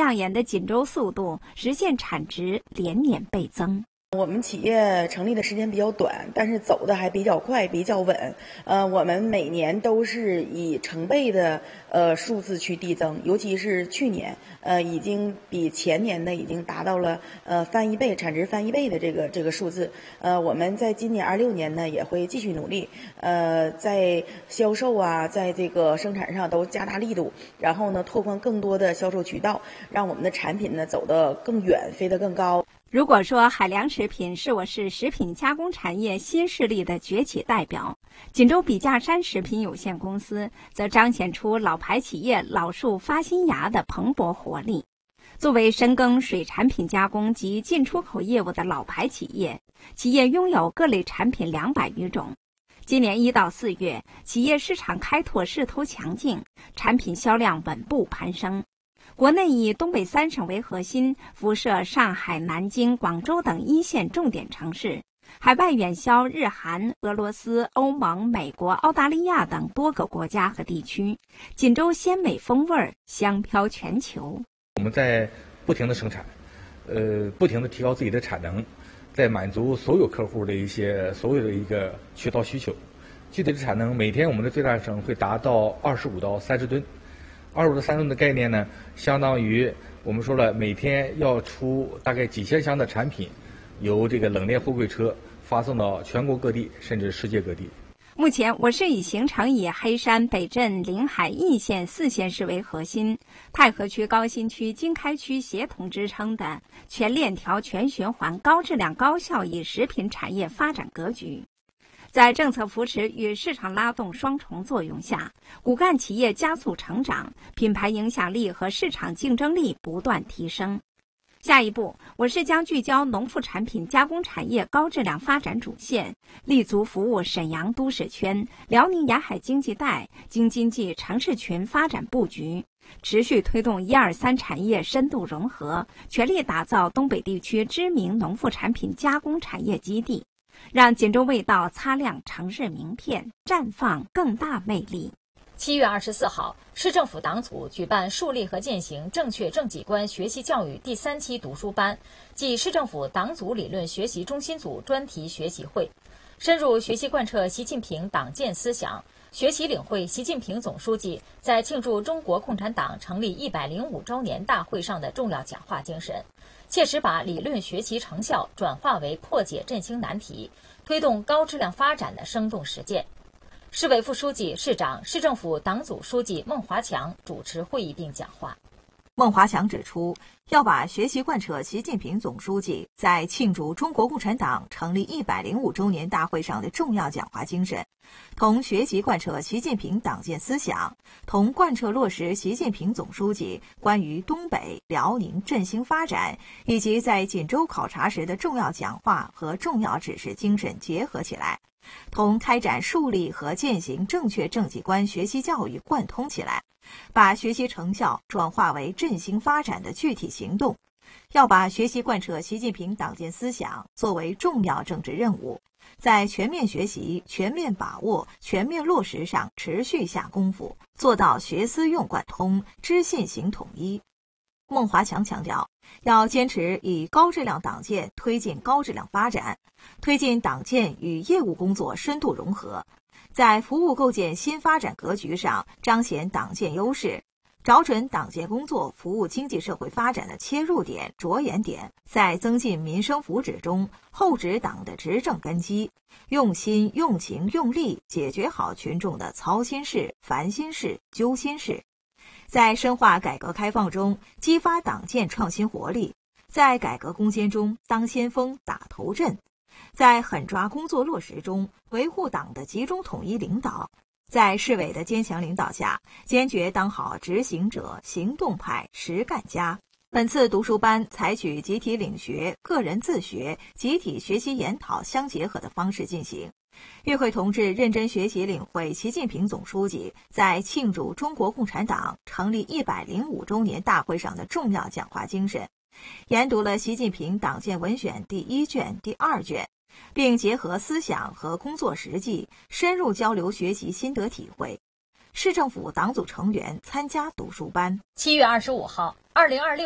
亮眼的锦州速度，实现产值连年倍增。 我们企业成立的时间比较短，但是走的还比较快，比较稳。我们每年都是以成倍的数字去递增，尤其是去年，已经比前年呢已经达到了翻一倍，产值翻一倍的这个数字。我们在今年26年呢也会继续努力，在销售啊，在这个生产上都加大力度，然后呢拓宽更多的销售渠道，让我们的产品呢走得更远，飞得更高。 如果说海良食品是我市食品加工产业新势力的崛起代表，锦州笔架山食品有限公司则彰显出老牌企业老树发新芽的蓬勃活力。作为深耕水产品加工及进出口业务的老牌企业，企业拥有各类产品200余种。今年1到4月，企业市场开拓势头强劲，产品销量稳步攀升。国内以东北3省为核心，辐射上海、南京、广州等1线重点城市，海外远销日韩、俄罗斯、欧盟、美国、澳大利亚等多个国家和地区。锦州鲜美风味香飘全球。 我们在不停的生产，不停的提高自己的产能，在满足所有客户的所有的一个渠道需求。具体的产能，每天我们的最大成会达到25到30吨。25到30吨的概念呢，相当于我们说了，每天要出大概几千箱的产品，由这个冷链货柜车发送到全国各地，甚至世界各地。 目前，我市已形成以黑山、北镇、临海、易县4县市为核心，太和区、高新区、经开区协同支撑的全链条、全循环、高质量、高效益食品产业发展格局。在政策扶持与市场拉动双重作用下，骨干企业加速成长，品牌影响力和市场竞争力不断提升。下一步，我市将聚焦农副产品加工产业高质量发展主线，立足服务沈阳都市圈、辽宁沿海经济带、京津冀城市群发展布局，持续推动1、2、3产业深度融合，全力打造东北地区知名农副产品加工产业基地，让锦州味道擦亮城市名片，绽放更大魅力。 7月24号，市政府党组举办树立和践行正确正绩观学习教育第3期读书班暨市政府党组理论学习中心组专题学习会，深入学习贯彻习近平党建思想，学习领会习近平总书记在庆祝中国共产党成立105周年大会上的重要讲话精神，切实把理论学习成效转化为破解振兴难题、推动高质量发展的生动实践。市委副书记、市长、市政府党组书记孟华强主持会议并讲话。 孟华强指出，要把学习贯彻习近平总书记在庆祝中国共产党成立105周年大会上的重要讲话精神，同学习贯彻习近平党建思想，同贯彻落实习近平总书记关于东北、辽宁振兴发展以及在锦州考察时的重要讲话和重要指示精神结合起来，同开展树立和践行正确正绩观学习教育贯通起来，把学习成效转化为振兴发展的具体行动。要把学习贯彻习近平党建思想作为重要政治任务，在全面学习、全面把握、全面落实上持续下功夫，做到学思用贯通、知信行统一。孟华强强调，要坚持以高质量党建推进高质量发展，推进党建与业务工作深度融合，在服务构建新发展格局上彰显党建优势，找准党建工作服务经济社会发展的切入点、着眼点，在增进民生福祉中厚植党的执政根基，用心、用情、用力解决好群众的操心事、烦心事、揪心事。在深化改革开放中激发党建创新活力，在改革攻坚中当先锋、打头阵，在狠抓工作落实中维护党的集中统一领导，在市委的坚强领导下，坚决当好执行者、行动派、实干家。本次读书班采取集体领学、个人自学、集体学习研讨相结合的方式进行。与会同志认真学习领会习近平总书记在庆祝中国共产党成立105周年大会上的重要讲话精神，研读了习近平党建文选第1卷、第2卷，并结合思想和工作实际，深入交流学习心得体会。市政府党组成员参加读书班。 7月25号，2026